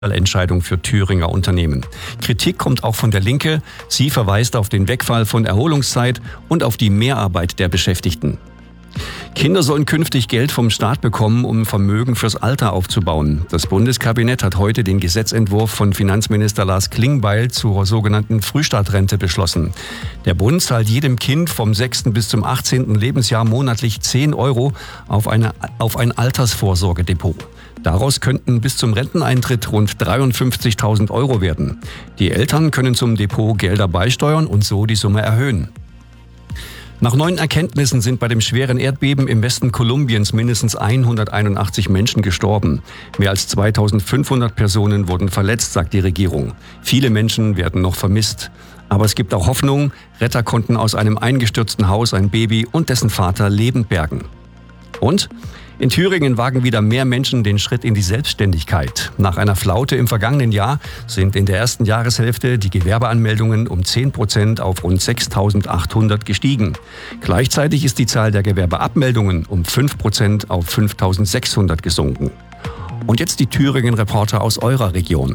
Entscheidung für Thüringer Unternehmen. Kritik kommt auch von der Linke. Sie verweist auf den Wegfall von Erholungszeit und auf die Mehrarbeit der Beschäftigten. Kinder sollen künftig Geld vom Staat bekommen, um Vermögen fürs Alter aufzubauen. Das Bundeskabinett hat heute den Gesetzentwurf von Finanzminister Lars Klingbeil zur sogenannten Frühstartrente beschlossen. Der Bund zahlt jedem Kind vom 6. bis zum 18. Lebensjahr monatlich 10 € auf ein Altersvorsorgedepot. Daraus könnten bis zum Renteneintritt rund 53.000 € werden. Die Eltern können zum Depot Gelder beisteuern und so die Summe erhöhen. Nach neuen Erkenntnissen sind bei dem schweren Erdbeben im Westen Kolumbiens mindestens 181 Menschen gestorben. Mehr als 2500 Personen wurden verletzt, sagt die Regierung. Viele Menschen werden noch vermisst. Aber es gibt auch Hoffnung. Retter konnten aus einem eingestürzten Haus ein Baby und dessen Vater lebend bergen. Und in Thüringen wagen wieder mehr Menschen den Schritt in die Selbstständigkeit. Nach einer Flaute im vergangenen Jahr sind in der ersten Jahreshälfte die Gewerbeanmeldungen um 10% auf rund 6.800 gestiegen. Gleichzeitig ist die Zahl der Gewerbeabmeldungen um 5% auf 5.600 gesunken. Und jetzt die Thüringen-Reporter aus eurer Region.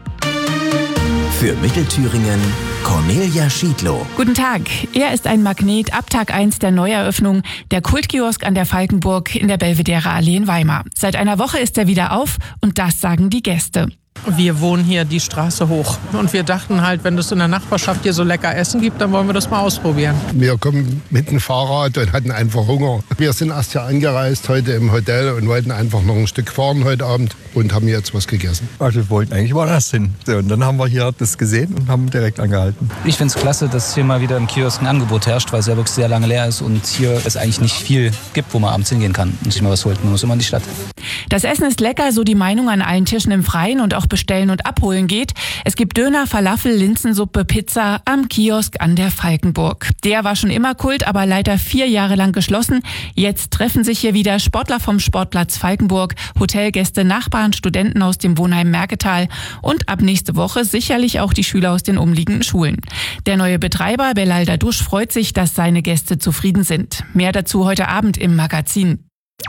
Für Mittelthüringen Cornelia Schiedlow. Guten Tag. Er ist ein Magnet ab Tag 1 der Neueröffnung, der Kultkiosk an der Falkenburg in der Belvedere Allee in Weimar. Seit einer Woche ist er wieder auf und das sagen die Gäste. Wir wohnen hier die Straße hoch und wir dachten halt, wenn es in der Nachbarschaft hier so lecker Essen gibt, dann wollen wir das mal ausprobieren. Wir kommen mit dem Fahrrad und hatten einfach Hunger. Wir sind erst hier angereist heute im Hotel und wollten einfach noch ein Stück fahren heute Abend und haben jetzt was gegessen. Also wir wollten eigentlich woanders hin. Und dann haben wir hier das gesehen und haben direkt angehalten. Ich finde es klasse, dass hier mal wieder im Kiosk ein Angebot herrscht, weil es ja wirklich sehr lange leer ist und hier es eigentlich nicht viel gibt, wo man abends hingehen kann und sich mal was holt. Man muss immer in die Stadt. Das Essen ist lecker, so die Meinung an allen Tischen im Freien und auch bestellen und abholen geht. Es gibt Döner, Falafel, Linsensuppe, Pizza am Kiosk an der Falkenburg. Der war schon immer Kult, aber leider 4 Jahre lang geschlossen. Jetzt treffen sich hier wieder Sportler vom Sportplatz Falkenburg, Hotelgäste, Nachbarn, Studenten aus dem Wohnheim Merketal und ab nächste Woche sicherlich auch die Schüler aus den umliegenden Schulen. Der neue Betreiber Belal Dadusch freut sich, dass seine Gäste zufrieden sind. Mehr dazu heute Abend im Magazin.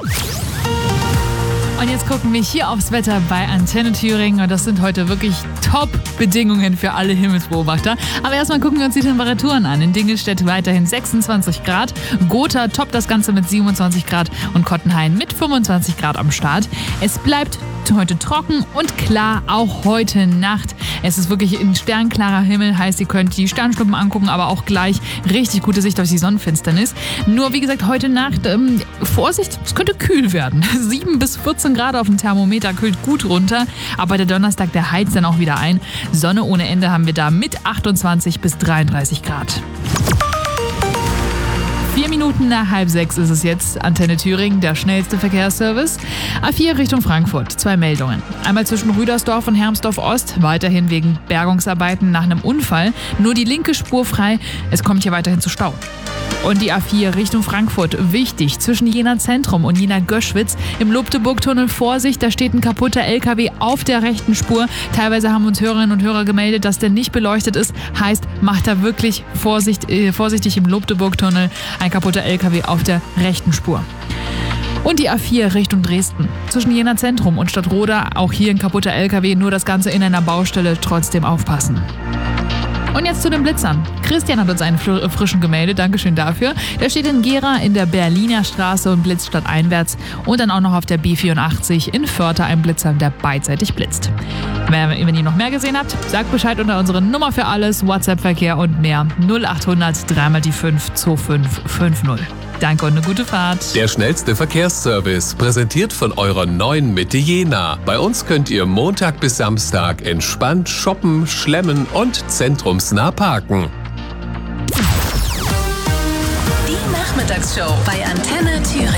Und jetzt gucken wir hier aufs Wetter bei Antenne Thüringen. Und das sind heute wirklich Top-Bedingungen für alle Himmelsbeobachter. Aber erstmal gucken wir uns die Temperaturen an. In Dingelstedt weiterhin 26 Grad. Gotha toppt das Ganze mit 27 Grad. Und Kottenhain mit 25 Grad am Start. Es bleibt heute trocken und klar, auch heute Nacht. Es ist wirklich ein sternklarer Himmel, heißt, ihr könnt die Sternschnuppen angucken, aber auch gleich richtig gute Sicht auf die Sonnenfinsternis. Nur, wie gesagt, heute Nacht, Vorsicht, es könnte kühl werden. 7 bis 14 Grad auf dem Thermometer, kühlt gut runter. Aber der Donnerstag, der heizt dann auch wieder ein. Sonne ohne Ende haben wir da mit 28 bis 33 Grad. 4 Minuten nach 5:30 ist es jetzt. Antenne Thüringen, der schnellste Verkehrsservice. A4 Richtung Frankfurt. 2 Meldungen. Einmal zwischen Rüdersdorf und Hermsdorf Ost. Weiterhin wegen Bergungsarbeiten nach einem Unfall. Nur die linke Spur frei. Es kommt hier weiterhin zu Stau. Und die A4 Richtung Frankfurt. Wichtig, zwischen Jena Zentrum und Jena Göschwitz. Im Lobteburg-Tunnel Vorsicht, da steht ein kaputter LKW auf der rechten Spur. Teilweise haben uns Hörerinnen und Hörer gemeldet, dass der nicht beleuchtet ist. Heißt, macht da wirklich vorsichtig im Lobteburg-Tunnel. Ein kaputter LKW auf der rechten Spur. Und die A4 Richtung Dresden. Zwischen Jena Zentrum und Stadtroda. Auch hier ein kaputter LKW, nur das Ganze in einer Baustelle. Trotzdem aufpassen. Und jetzt zu den Blitzern. Christian hat uns einen frischen gemeldet, Dankeschön dafür. Der steht in Gera in der Berliner Straße und blitzt stadteinwärts. Und dann auch noch auf der B84 in Förther ein Blitzer, der beidseitig blitzt. Wenn ihr noch mehr gesehen habt, sagt Bescheid unter unserer Nummer für alles, WhatsApp-Verkehr und mehr 0800 3 die 5 2550. Danke und eine gute Fahrt. Der schnellste Verkehrsservice, präsentiert von eurer neuen Mitte Jena. Bei uns könnt ihr Montag bis Samstag entspannt shoppen, schlemmen und zentrumsnah parken. Die Nachmittagsshow bei Antenne Thüringen.